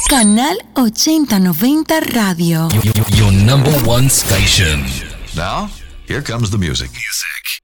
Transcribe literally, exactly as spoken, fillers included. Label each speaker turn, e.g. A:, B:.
A: Canal ochenta noventa Radio.
B: Your, your, your number one station.
C: Now, here comes the music. Music.